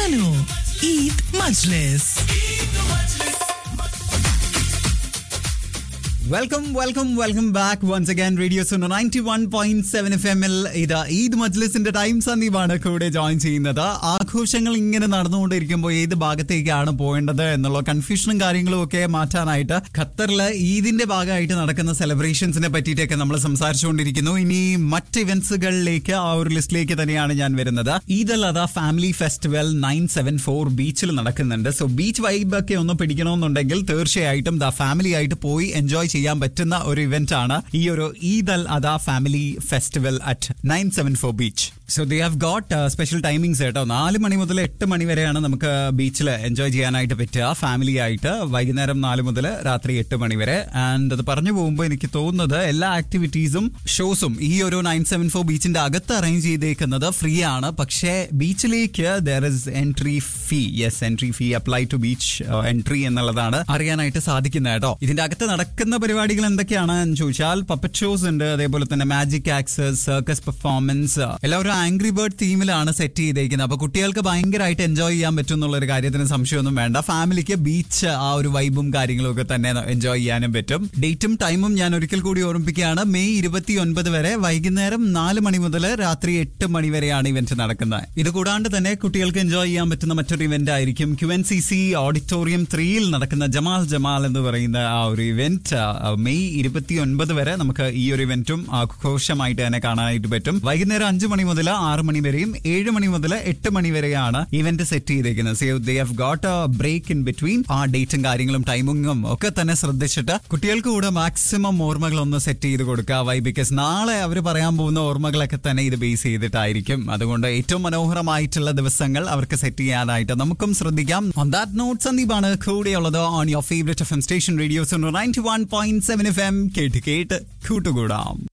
Sano Eid Majlis. Welcome back once again radio Suno 91.7 FM ൽ ഇത് Eid മജ്ലിസിന്റെ time സന്ദീപാണ് കൂടെ join ചെയ്യുന്നത്. ആഘോഷങ്ങൾ ഇങ്ങനെ നടന്നുകൊണ്ടിരിക്കുമ്പോൾ ഏത് ഭാഗത്തേക്കാണ് പോകേണ്ടത് എന്നുള്ള കൺഫ്യൂഷനും കാര്യങ്ങളും ഒക്കെ മാറ്റാനായിട്ട് ഖത്തറിലെ ഈദിന്റെ ഭാഗമായിട്ട് നടക്കുന്ന സെലിബ്രേഷൻസിനെ പറ്റിയിട്ടൊക്കെ നമ്മൾ സംസാരിച്ചുകൊണ്ടിരിക്കുന്നു. ഇനി മറ്റ് ഇവന്റ്സുകളിലേക്ക് ആ ഒരു ലിസ്റ്റിലേക്ക് തന്നെയാണ് ഞാൻ വരുന്നത്. ഈദ് അൽ അദ ഫാമിലി ഫെസ്റ്റിവൽ 974 ബീച്ചിൽ നടക്കുന്നുണ്ട്. സോ ബീച്ച് വൈബ് ഒക്കെ ഒന്ന് പിടിക്കണമെന്നുണ്ടെങ്കിൽ തീർച്ചയായിട്ടും ഫാമിലി ആയിട്ട് പോയി എൻജോയ് ചെയ്യാൻ പറ്റുന്ന ഒരു ഇവന്റ് ആണ് ഈ ഒരു ഈദ് അൽ അദ family festival at 974 beach. So they have got special timings കേട്ടോ. 4 മണി മുതൽ 8 മണി വരെയാണ് നമുക്ക് ബീച്ചിൽ എൻജോയ് ചെയ്യാനായിട്ട് പറ്റുക ഫാമിലി ആയിട്ട്. വൈകുന്നേരം 4 മുതൽ രാത്രി 8 മണി വരെ. ആൻഡ് അത് പറഞ്ഞു പോകുമ്പോൾ എനിക്ക് തോന്നുന്നത് എല്ലാ ആക്ടിവിറ്റീസും ഷോസും ഈ ഒരു 974 ബീച്ചിന്റെ അകത്ത് അറേഞ്ച് ചെയ്തേക്കുന്നത് ഫ്രീ ആണ്. പക്ഷേ ബീച്ചിലേക്ക് there is entry fee. Yes, entry fee apply to beach entry എന്നുള്ളതാണ് അറിയാനായിട്ട് സാധിക്കുന്നത് കേട്ടോ. ഇതിന്റെ അകത്ത് നടക്കുന്ന പരിപാടികൾ എന്തൊക്കെയാണെന്ന് ചോദിച്ചാൽ പപ്പറ്റ് ഷോസ് ഉണ്ട്, അതേപോലെ തന്നെ മാജിക് ആക്സസ്, സർക്കസ് പെർഫോമൻസ്, എല്ലാവരും ആംഗ്രി ബേർഡ് തീമിലാണ് സെറ്റ് ചെയ്തേക്കുന്നത്. അപ്പൊ കുട്ടികൾക്ക് ഭയങ്കരമായിട്ട് എൻജോയ് ചെയ്യാൻ പറ്റും എന്നുള്ള ഒരു കാര്യത്തിന് സംശയമൊന്നും വേണ്ട. ഫാമിലിക്ക് ബീച്ച് ആ ഒരു വൈബും കാര്യങ്ങളും ഒക്കെ തന്നെ എൻജോയ് ചെയ്യാനും പറ്റും. ഡേറ്റും ടൈമും ഞാൻ ഒരിക്കൽ കൂടി ഓർമ്മിപ്പിക്കുകയാണ്. മെയ് 29 വരെ വൈകുന്നേരം 4 മണി മുതൽ രാത്രി 8 മണി വരെയാണ് ഇവന്റ് നടക്കുന്നത്. ഇത് കൂടാണ്ട് തന്നെ കുട്ടികൾക്ക് എൻജോയ് ചെയ്യാൻ പറ്റുന്ന മറ്റൊരു ഇവന്റ് ആയിരിക്കും QNCC ഓഡിറ്റോറിയം 3ൽ നടക്കുന്ന ജമാൽ എന്ന് പറയുന്ന ആ ഒരു ഇവന്റ്. മെയ് 29 വരെ നമുക്ക് ഈ ഒരു ഇവന്റും ആഘോഷമായിട്ട് തന്നെ കാണാനായിട്ട് പറ്റും. വൈകുന്നേരം 5 മണി മുതൽ 6 മണി വരെയും 7 മണി മുതൽ 8 മണി വരെയാണ് ഇവന്റ് സെറ്റ് ചെയ്തേക്കുന്നത്. So they have got A break in between. ആ ഡേറ്റും കാര്യങ്ങളും ടൈമിങ്ങും ഒക്കെ തന്നെ ശ്രദ്ധിച്ചിട്ട് കുട്ടികൾക്ക് കൂടെ മാക്സിമം ഓർമ്മകൾ ഒന്ന് സെറ്റ് ചെയ്ത് കൊടുക്കുക. വൈ ബിക്കോസ് നാളെ അവർ പറയാൻ പോകുന്ന ഓർമ്മകളൊക്കെ തന്നെ ഇത് ബേസ് ചെയ്തിട്ടായിരിക്കും. അതുകൊണ്ട് ഏറ്റവും മനോഹരമായിട്ടുള്ള ദിവസങ്ങൾ അവർക്ക് സെറ്റ് ചെയ്യാനായിട്ട് നമുക്കും ശ്രദ്ധിക്കാം. ഓൺ ദാറ്റ് നോട്ട് സന്ദീപാണ് കൂടെയുള്ളത് on your favourite FM station radio Suno 91.7 FM. കേട്ട് കൂട്ടുകൂടാം.